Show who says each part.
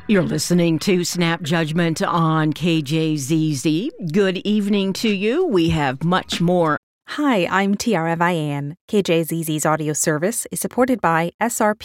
Speaker 1: You're listening to Snap Judgment on KJZZ. Good evening to you. We have much more.
Speaker 2: Hi, I'm Tiara Vian. KJZZ's audio service is supported by SRP